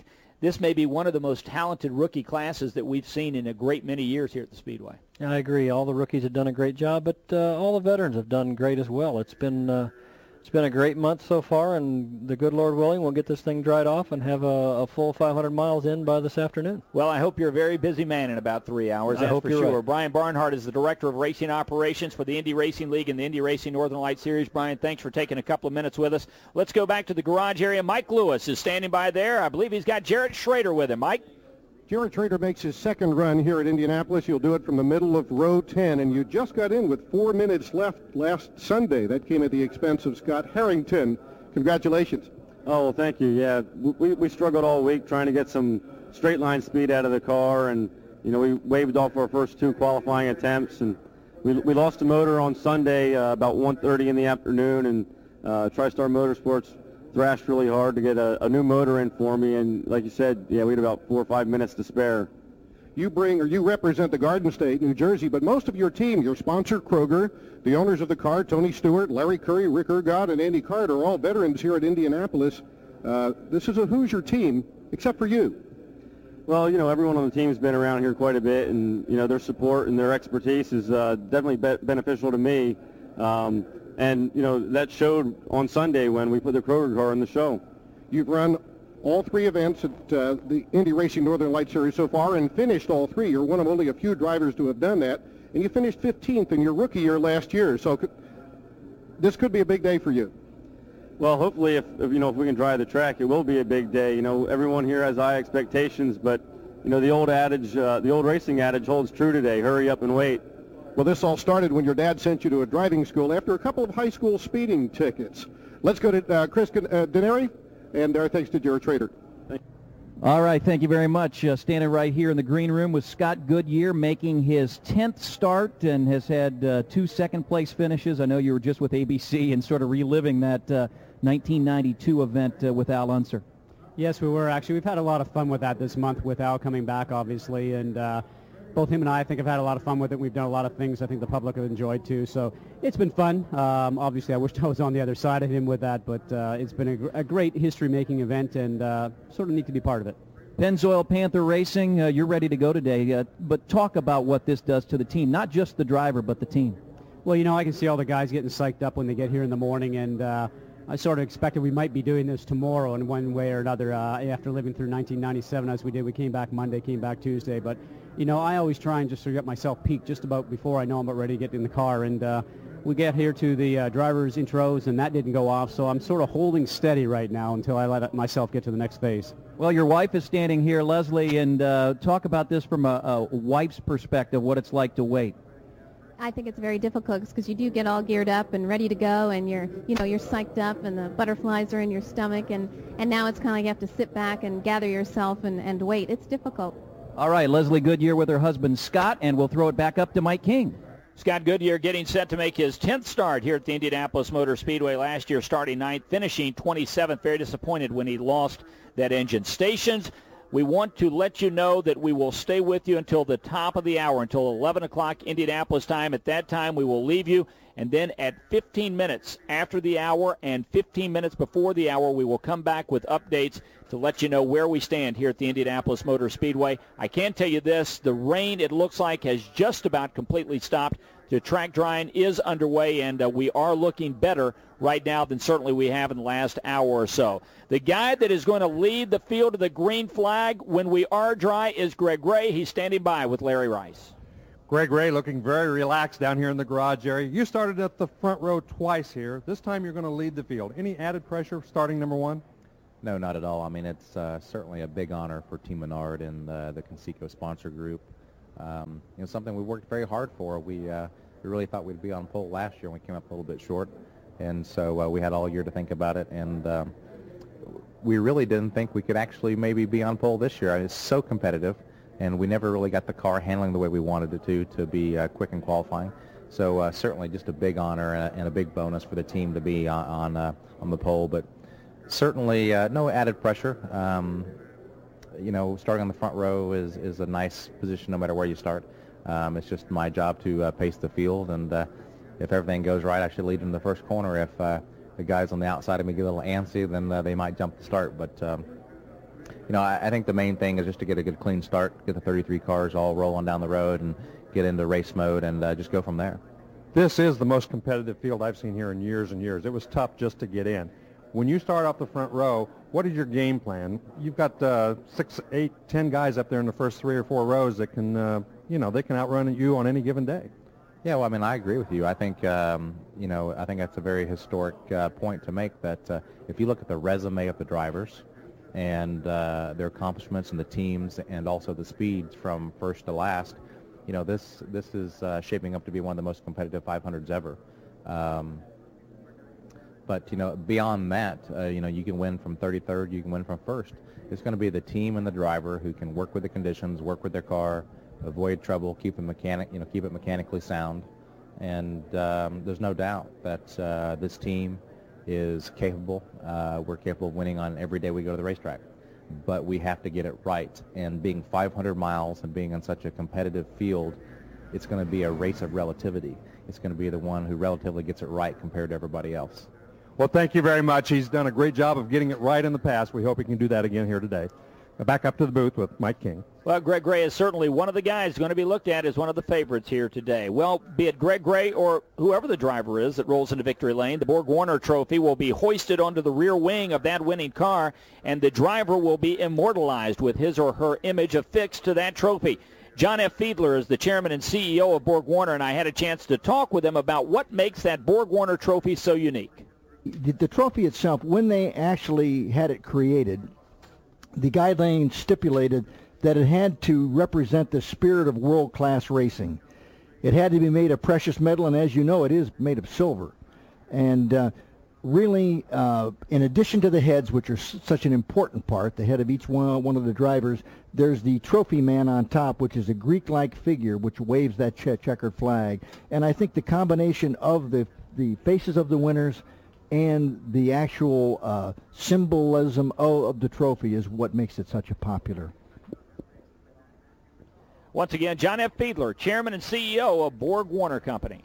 this may be one of the most talented rookie classes that we've seen in a great many years here at the Speedway. I agree. All the rookies have done a great job, but uh, all the veterans have done great as well. It's been uh, it's been a great month so far, and the good Lord willing, we'll get this thing dried off and have a, a full five hundred miles in by this afternoon. Well, I hope you're a very busy man in about three hours. I that's hope for you're sure. right. Brian Barnhart is the Director of Racing Operations for the Indy Racing League and the Indy Racing Northern Lights Series. Brian, thanks for taking a couple of minutes with us. Let's go back to the garage area. Mike Lewis is standing by there. I believe he's got Jarrett Schrader with him. Mike? Jarrett Schrader makes his second run here at Indianapolis. He'll do it from the middle of row ten, and you just got in with four minutes left last Sunday. That came at the expense of Scott Harrington. Congratulations. Oh, well, thank you. Yeah, we, we struggled all week trying to get some straight line speed out of the car, and, you know, we waved off our first two qualifying attempts, and we, we lost the motor on Sunday uh, about one thirty in the afternoon, and uh, TriStar Motorsports thrashed really hard to get a, a new motor in for me, and like you said, yeah, we had about four or five minutes to spare. You bring, or you represent the Garden State, New Jersey, but most of your team, your sponsor, Kroger, the owners of the car, Tony Stewart, Larry Curry, Rick Ergod, and Andy Card, are all veterans here at Indianapolis. Uh, this is a Hoosier team, except for you. Well, you know, everyone on the team has been around here quite a bit, and, you know, their support and their expertise is uh, definitely be- beneficial to me. Um, And, you know, that showed on Sunday when we put the Kroger car in the show. You've run all three events at uh, the Indy Racing Northern Light Series so far and finished all three. You're one of only a few drivers to have done that. And you finished fifteenth in your rookie year last year. So could, this could be a big day for you. Well, hopefully, if, if, you know, if we can drive the track, it will be a big day. You know, everyone here has high expectations, but, you know, the old adage, uh, the old racing adage holds true today. Hurry up and wait. Well, this all started when your dad sent you to a driving school after a couple of high school speeding tickets. Let's go to uh, Chris uh, Denary, and our thanks to Jarrett Schrader. All right, thank you very much. Uh, standing right here in the green room with Scott Goodyear, making his tenth start and has had uh, two second-place finishes. I know you were just with A B C and sort of reliving that uh, nineteen ninety-two event uh, with Al Unser. Yes, we were. Actually, we've had a lot of fun with that this month with Al coming back, obviously, and uh, both him and I, I think, have had a lot of fun with it. We've done a lot of things I think the public have enjoyed, too. So it's been fun. Um, obviously, I wish I was on the other side of him with that, but uh, it's been a, gr- a great history-making event and uh, sort of neat to be part of it. Pennzoil Panther Racing, uh, you're ready to go today, uh, but talk about what this does to the team, not just the driver, but the team. Well, you know, I can see all the guys getting psyched up when they get here in the morning, and uh, I sort of expected we might be doing this tomorrow in one way or another uh, after living through nineteen ninety-seven as we did. We came back Monday, came back Tuesday, but you know, I always try and just sort of get myself peaked just about before I know I'm about ready to get in the car. And uh, we get here to the uh, driver's intros, and that didn't go off. So I'm sort of holding steady right now until I let myself get to the next phase. Well, your wife is standing here, Leslie, and uh, talk about this from a, a wife's perspective, what it's like to wait. I think it's very difficult because you do get all geared up and ready to go, and you're, you know, you're psyched up, and the butterflies are in your stomach, and, and now it's kind of like you have to sit back and gather yourself and, and wait. It's difficult. All right, Leslie Goodyear with her husband Scott, and we'll throw it back up to Mike King. Scott Goodyear getting set to make his tenth start here at the Indianapolis Motor Speedway last year, starting ninth, finishing twenty-seventh. Very disappointed when he lost that engine. Stations, we want to let you know that we will stay with you until the top of the hour, until eleven o'clock Indianapolis time. At that time, we will leave you, and then at fifteen minutes after the hour and fifteen minutes before the hour, we will come back with updates to let you know where we stand here at the Indianapolis Motor Speedway. I can tell you this, the rain, it looks like, has just about completely stopped. The track drying is underway, and uh, we are looking better right now than certainly we have in the last hour or so. The guy that is going to lead the field to the green flag when we are dry is Greg Ray. He's standing by with Larry Rice. Greg Ray looking very relaxed down here in the garage area. You started at the front row twice here. This time you're going to lead the field. Any added pressure starting number one? No, not at all. I mean, it's uh, certainly a big honor for Team Menard and uh, the Conseco sponsor group. Um, you know, something we worked very hard for. We uh, we really thought we'd be on pole last year, and we came up a little bit short. And so uh, we had all year to think about it, and um, we really didn't think we could actually maybe be on pole this year. It's so competitive, and we never really got the car handling the way we wanted it to, to be uh, quick in qualifying. So uh, certainly just a big honor and a, and a big bonus for the team to be on on, uh, on the pole. But certainly uh, no added pressure. Um, you know, starting on the front row is, is a nice position no matter where you start. Um, it's just my job to uh, pace the field, and uh, if everything goes right, I should lead in the first corner. If uh, the guys on the outside of me get a little antsy, then uh, they might jump the start. But um, you know, I, I think the main thing is just to get a good clean start, get the thirty-three cars all rolling down the road and get into race mode and uh, just go from there. This is the most competitive field I've seen here in years and years. It was tough just to get in. When you start off the front row, what is your game plan? You've got uh, six, eight, ten guys up there in the first three or four rows that can, uh, you know, they can outrun you on any given day. Yeah, well, I mean, I agree with you. I think, um, you know, I think that's a very historic uh, point to make, that uh, if you look at the resume of the drivers and uh, their accomplishments and the teams and also the speeds from first to last, you know, this this is uh, shaping up to be one of the most competitive five hundreds ever. Um, but, you know, beyond that, uh, you know, you can win from thirty-third, you can win from first. It's going to be the team and the driver who can work with the conditions, work with their car, avoid trouble, keep the mechanic, you know, keep it mechanically sound. And um, there's no doubt that uh, this team is capable. Uh, we're capable of winning on every day we go to the racetrack. But we have to get it right. And being five hundred miles and being on such a competitive field, it's going to be a race of relativity. It's going to be the one who relatively gets it right compared to everybody else. Well, thank you very much. He's done a great job of getting it right in the past. We hope he can do that again here today. Back up to the booth with Mike King. Well, Greg Gray is certainly one of the guys going to be looked at as one of the favorites here today. Well, be it Greg Gray or whoever the driver is that rolls into victory lane, the Borg Warner Trophy will be hoisted onto the rear wing of that winning car, and the driver will be immortalized with his or her image affixed to that trophy. John F. Fiedler is the chairman and C E O of Borg Warner, and I had a chance to talk with him about what makes that Borg Warner Trophy so unique. The, the trophy itself, when they actually had it created, the guidelines stipulated that it had to represent the spirit of world-class racing. It had to be made of precious metal, and as you know, it is made of silver. And uh, really, uh, in addition to the heads, which are s- such an important part, the head of each one, one of the drivers, there's the trophy man on top, which is a Greek-like figure which waves that che- checkered flag. And I think the combination of the, the faces of the winners and the actual uh, symbolism of, of the trophy is what makes it such a popular. Once again, John F. Fiedler, chairman and C E O of Borg Warner Company.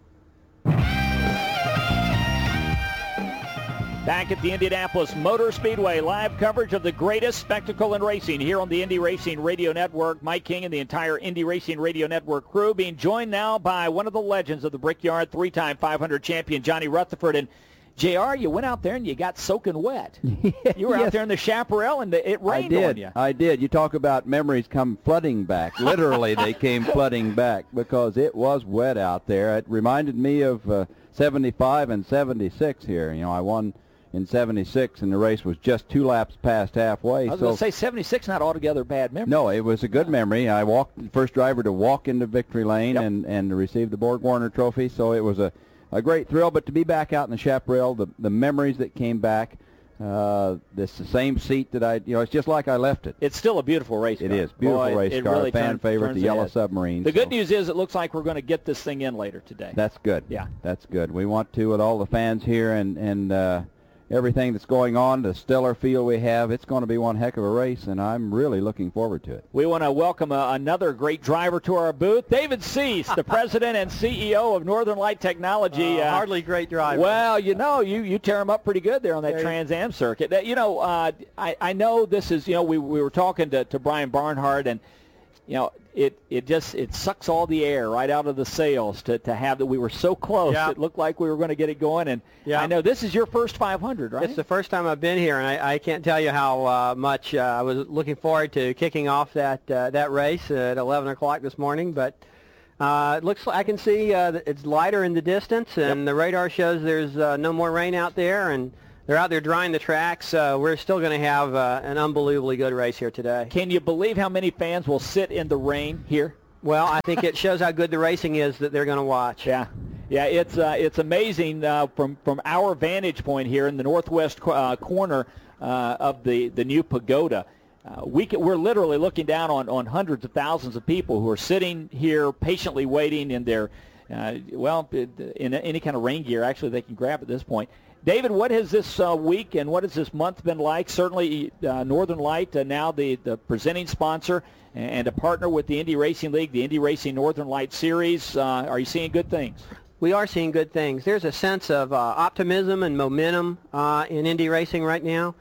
Back at the Indianapolis Motor Speedway, live coverage of the greatest spectacle in racing here on the Indy Racing Radio Network. Mike King and the entire Indy Racing Radio Network crew being joined now by one of the legends of the Brickyard, three-time five hundred champion Johnny Rutherford. And J R, you went out there and you got soaking wet. You were Yes. out there in the chaparral and it rained I did. on you. I did. You talk about memories come flooding back. Literally, they came flooding back because it was wet out there. It reminded me of uh, seventy-five and seventy-six here. You know, I won in seventy-six, and the race was just two laps past halfway. I was so going to say seventy-six, not altogether bad memory. no, it was a good memory. I walked the first driver to walk into victory lane Yep. and and to receive the Borg Warner Trophy. So it was a a great thrill. But to be back out in the chaparral, the the memories that came back. Uh, it's the same seat that I, you know, it's just like I left it. It's still a beautiful race car. It is. Beautiful Boy, race it car. really Fan turn- favorite, turns the Yellow ahead. Submarine. The so good news is it looks like we're going to get this thing in later today. That's good. Yeah. That's good. We want to with all the fans here and, and uh, everything that's going on, the stellar field we have. It's going to be one heck of a race, and I'm really looking forward to it. We want to welcome uh, another great driver to our booth, David Cease, the president and C E O of Northern Light Technology. Uh, hardly great driver. Well, you know, you, you tear him up pretty good there on that Yeah, Trans Am circuit. That, you know, uh, I, I know this is, you know, we, we were talking to, to Brian Barnhart, and, you know, it, it just it sucks all the air right out of the sails to, to have that we were so close. Yeah. It looked like we were going to get it going. And Yeah. I know this is your first five hundred, right? It's the first time I've been here, and I, I can't tell you how uh, much uh, I was looking forward to kicking off that uh, that race at eleven o'clock this morning. But uh, it looks like I can see uh, that it's lighter in the distance, and the radar shows there's uh, no more rain out there, and they're out there drying the tracks. So we're still going to have uh, an unbelievably good race here today. Can you believe how many fans will sit in the rain here? Well, I think it shows how good the racing is that they're going to watch. Yeah. Yeah, it's uh, it's amazing uh, from from our vantage point here in the northwest uh, corner uh, of the, the new pagoda. Uh, we can, we're literally looking down on, on hundreds of thousands of people who are sitting here patiently waiting in their, uh, well, in any kind of rain gear. Actually, they can grab at this point. David, what has this uh, week and what has this month been like? Certainly uh, Northern Light, uh, now the, the presenting sponsor and a partner with the Indy Racing League, the Indy Racing Northern Light Series. Uh, are you seeing good things? We are seeing good things. There's a sense of uh, optimism and momentum uh, in Indy racing right now.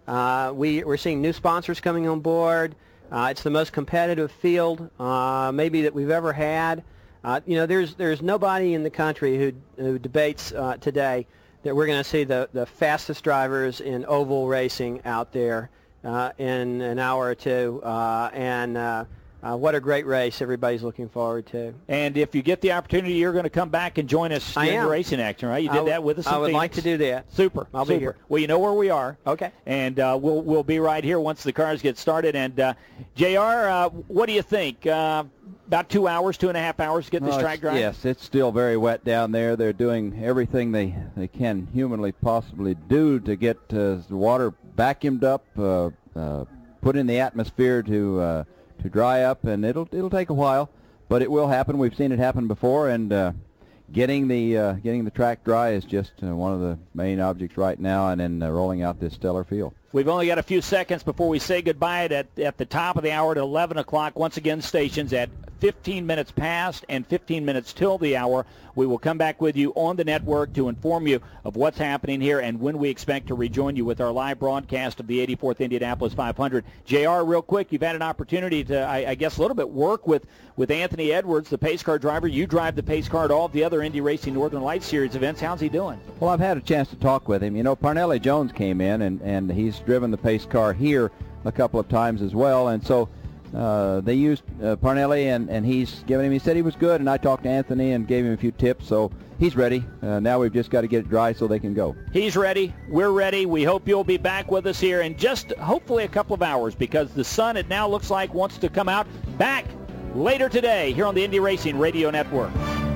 Uh, we, we're seeing new sponsors coming on board. Uh, it's the most competitive field uh, maybe that we've ever had. Uh, you know, there's there's nobody in the country who, who debates uh, today that we're going to see the, the fastest drivers in oval racing out there uh, in an hour or two. Uh, and uh, uh, what a great race everybody's looking forward to. And if you get the opportunity, you're going to come back and join us I in am. the racing action, right? You did I w- that with us in I would Phoenix. like to do that. Super. I'll super. be here. Well, you know where we are. Okay. And uh, we'll we'll be right here once the cars get started. And uh, J R, uh, what do you think? Uh, about two hours, two and a half hours to get this Oh, track it's- dry? Yes, it's still very wet down there. They're doing everything they, they can humanly possibly do to get uh, the water vacuumed up, uh, uh, put in the atmosphere to uh, to dry up, and it'll it'll take a while, but it will happen. We've seen it happen before, and uh, getting the uh, getting the track dry is just uh, one of the main objects right now, and then uh, rolling out this stellar field. We've only got a few seconds before we say goodbye at, at the top of the hour at eleven o'clock. Once again, stations at fifteen minutes past and fifteen minutes till the hour. We will come back with you on the network to inform you of what's happening here and when we expect to rejoin you with our live broadcast of the eighty-fourth Indianapolis five hundred. J R, real quick, you've had an opportunity to, I, I guess, a little bit work with, with Anthony Edwards, the pace car driver. You drive the pace car at all of the other Indy Racing Northern Lights Series events. How's he doing? Well, I've had a chance to talk with him. You know, Parnelli Jones came in, and, and he's driven the pace car here a couple of times as well, and so uh, they used uh, Parnelli, and, and he's given him, he said he was good, and I talked to Anthony and gave him a few tips, so he's ready. Uh, now we've just got to get it dry so they can go. He's ready. We're ready. We hope you'll be back with us here in just hopefully a couple of hours, because the sun, it now looks like, wants to come out. Back later today here on the Indy Racing Radio Network.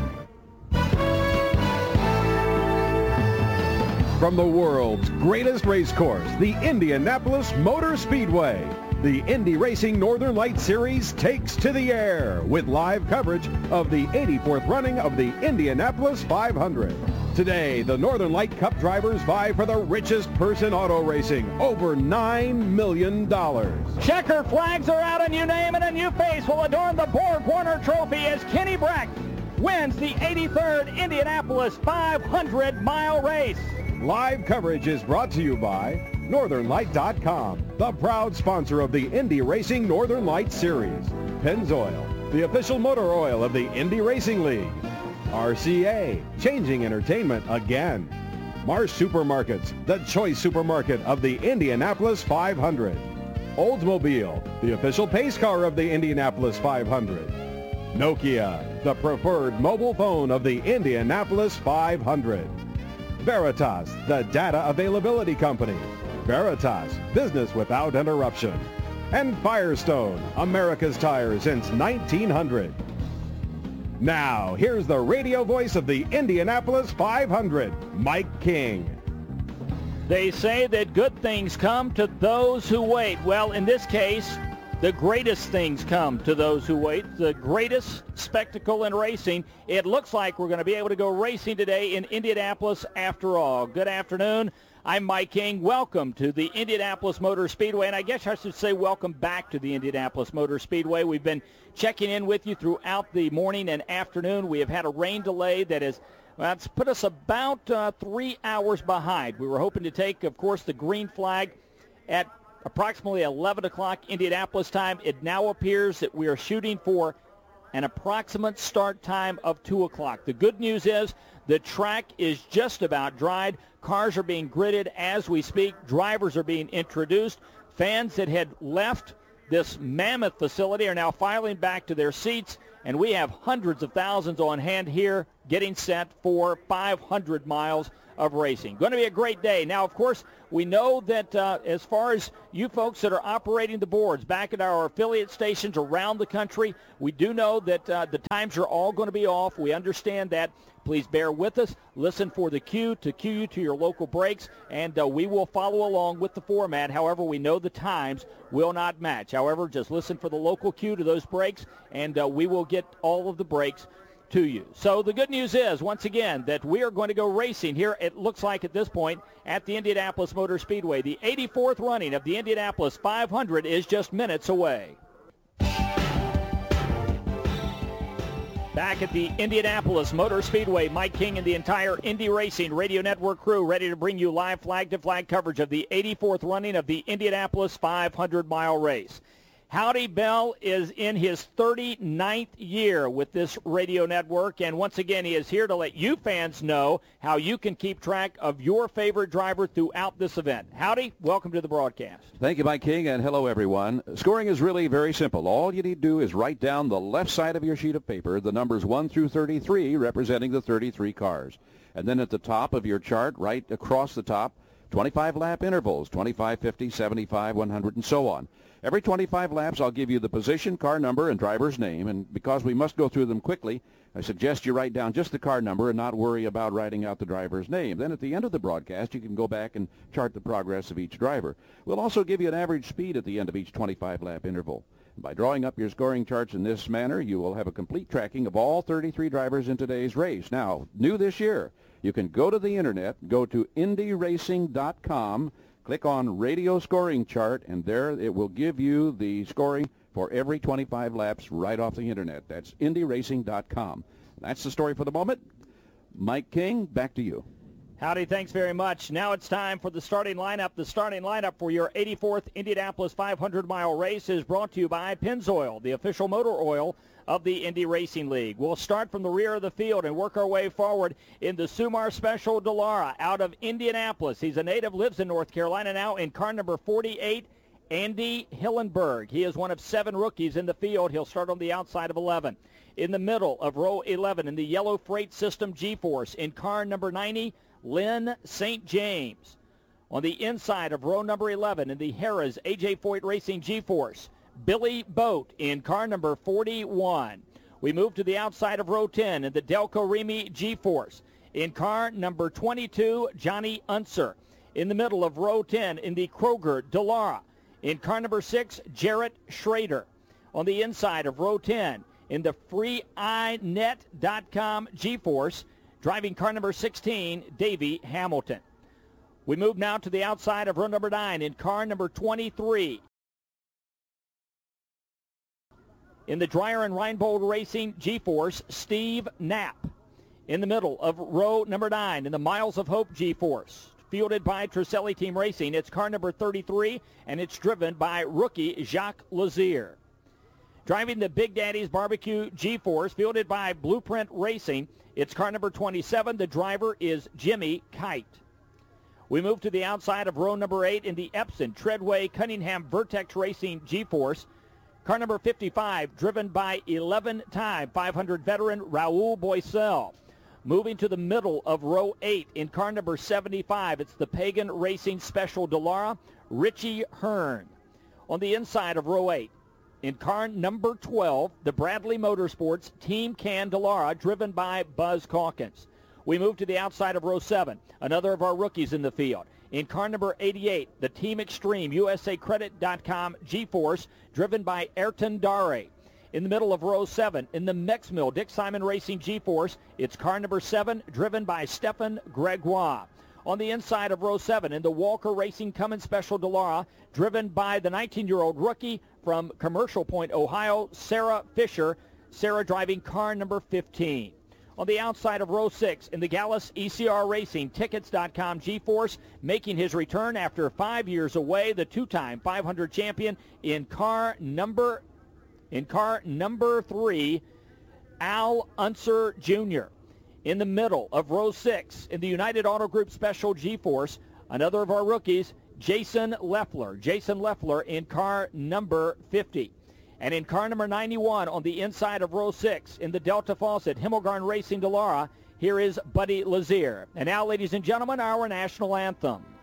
From the world's greatest race course, the Indianapolis Motor Speedway, the Indy Racing Northern Lights Series takes to the air with live coverage of the eighty-fourth running of the Indianapolis five hundred. Today, the Northern Light Cup drivers vie for the richest purse in auto racing, over nine million dollars. Checker flags are out, and you name it, a new face will adorn the Borg Warner Trophy as Kenny Brack wins the eighty-third Indianapolis five hundred mile race. Live coverage is brought to you by Northern Light dot com, the proud sponsor of the Indy Racing Northern Lights Series. Pennzoil, the official motor oil of the Indy Racing League. R C A, changing entertainment again. Marsh Supermarkets, the choice supermarket of the Indianapolis five hundred. Oldsmobile, the official pace car of the Indianapolis five hundred. Nokia, the preferred mobile phone of the Indianapolis five hundred. Veritas, the data availability company. Veritas, business without interruption. And Firestone, America's tire since nineteen hundred. Now, here's the radio voice of the Indianapolis five hundred, Mike King. They say that good things come to those who wait. Well, in this case, the greatest things come to those who wait. The greatest spectacle in racing. It looks like we're going to be able to go racing today in Indianapolis after all. Good afternoon. I'm Mike King. Welcome to the Indianapolis Motor Speedway, and I guess I should say welcome back to the Indianapolis Motor Speedway. We've been checking in with you throughout the morning and afternoon. We have had a rain delay that has well, it's put us about uh, three hours behind. We were hoping to take, of course, the green flag at approximately eleven o'clock Indianapolis time. It now appears that we are shooting for an approximate start time of two o'clock. The good news is the track is just about dried. Cars are being gridded as we speak. Drivers are being introduced. Fans that had left this mammoth facility are now filing back to their seats, and we have hundreds of thousands on hand here getting set for five hundred miles of racing. Going to be a great day. Now, of course, we know that uh, as far as you folks that are operating the boards back at our affiliate stations around the country, we do know that uh, the times are all going to be off. We understand that. Please bear with us. Listen for the cue to cue you to your local breaks, and uh, we will follow along with the format. However, we know the times will not match. However, just listen for the local cue to those breaks, and uh, we will get all of the breaks to you. So the good news is, once again, that we are going to go racing here, it looks like at this point, at the Indianapolis Motor Speedway. The eighty-fourth running of the Indianapolis five hundred is just minutes away. Back at the Indianapolis Motor Speedway, Mike King and the entire Indy Racing Radio Network crew ready to bring you live flag-to-flag coverage of the eighty-fourth running of the Indianapolis five hundred mile race. Howdy Bell is in his thirty-ninth year with this radio network, and once again he is here to let you fans know how you can keep track of your favorite driver throughout this event. Howdy, welcome to the broadcast. Thank you, Mike King, and hello, everyone. Scoring is really very simple. All you need to do is write down the left side of your sheet of paper the numbers one through thirty-three, representing the thirty-three cars. And then at the top of your chart, right across the top, twenty-five lap intervals, twenty-five, fifty, seventy-five, one hundred, and so on. Every twenty-five laps, I'll give you the position, car number, and driver's name, and because we must go through them quickly, I suggest you write down just the car number and not worry about writing out the driver's name. Then at the end of the broadcast, you can go back and chart the progress of each driver. We'll also give you an average speed at the end of each twenty-five lap interval. By drawing up your scoring charts in this manner, you will have a complete tracking of all thirty-three drivers in today's race. Now, new this year, you can go to the Internet, go to Indy Racing dot com, click on Radio Scoring Chart, and there it will give you the scoring for every twenty-five laps right off the Internet. That's Indy Racing dot com. That's the story for the moment. Mike King, back to you. Howdy, thanks very much. Now it's time for the starting lineup. The starting lineup for your eighty-fourth Indianapolis five hundred mile race is brought to you by Pennzoil, the official motor oil of the Indy Racing League. We'll start from the rear of the field and work our way forward in the Sumar Special Dallara out of Indianapolis. He's a native, lives in North Carolina now in car number forty-eight, Andy Hillenberg. He is one of seven rookies in the field. He'll start on the outside of eleven. In the middle of row eleven in the yellow Freight System G-Force in car number ninety, Lynn Saint James. On the inside of row number eleven in the Harrah's A J Foyt Racing G-Force, Billy Boat in car number forty-one. We move to the outside of row ten in the Delco Remy G-Force. In car number twenty-two, Johnny Unser. In the middle of row ten in the Kroger Dallara. In car number six, Jarrett Schrader. On the inside of row ten in the free i net dot com G-Force, driving car number sixteen, Davey Hamilton. We move now to the outside of row number nine in car number twenty-three. In the Dreyer and Reinbold Racing G-Force, Steve Knapp. In the middle of row number nine in the Miles of Hope G-Force, fielded by Truselli Team Racing, it's car number thirty-three, and it's driven by rookie Jacques Lazier. Driving the Big Daddy's Barbecue G-Force, fielded by Blueprint Racing, it's car number twenty-seven. The driver is Jimmy Kite. We move to the outside of row number eight in the Epson Treadway Cunningham Vertex Racing G-Force. Car number fifty-five, driven by eleven-time five hundred veteran Raul Boisel. Moving to the middle of row eight in car number seventy-five, it's the Pagan Racing Special Dallara, Richie Hearn. On the inside of row eight, in car number twelve, the Bradley Motorsports Team Can Dallara, driven by Buzz Calkins. We move to the outside of row seven, another of our rookies in the field. In car number eighty-eight, the Team Extreme U S A Credit dot com G-Force, driven by Ayrton Dare. In the middle of row seven, in the Mexmill Dick Simon Racing G-Force, it's car number seven, driven by Stefan Gregoire. On the inside of row seven, in the Walker Racing Cummins Special Dallara, driven by the nineteen-year-old rookie from Commercial Point, Ohio, Sarah Fisher. Sarah driving car number fifteen. On the outside of row six, in the Gallus E C R Racing Tickets dot com G-Force, making his return after five years away, the two-time five hundred champion in car number in car number three, Al Unser Junior In the middle of row six, in the United Auto Group Special G-Force, another of our rookies, Jason Leffler. Jason Leffler in car number fifty. And in car number ninety-one on the inside of row six in the Delta Fawcett Himmelgarn Racing Dallara, here is Buddy Lazier. And now, ladies and gentlemen, our national anthem.